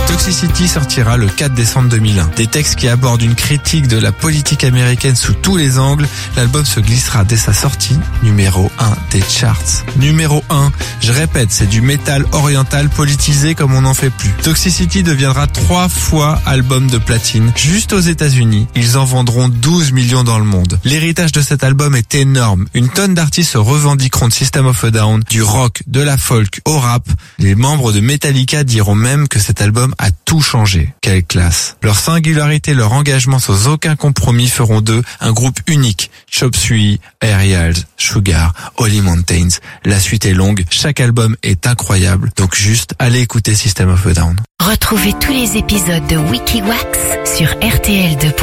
Toxicity sortira le 4 décembre 2001. Des textes qui abordent une critique de la politique américaine sous tous les angles, l'album se glissera dès sa sortie, numéro 1 des charts. Numéro 1, je répète, c'est du métal oriental politisé comme on n'en fait plus. Toxicity deviendra 3 fois album de platine. Juste aux États-Unis, ils en vendront 12 millions dans le monde. L'héritage de cet album est énorme. Une tonne d'artistes se revendiqueront de System of a Down, du rock, de la folk au rap. Les membres de Metallica diront même que cet album a tout changé. Quelle classe. Leur singularité, leur engagement sans aucun compromis feront d'eux un groupe unique. Chop Suey, Aerials, Sugar, Holy Mountains. La suite est longue, chaque album est incroyable. Donc juste, allez écouter System of a Down. Retrouvez tous les épisodes de Wikiwax sur RTL2.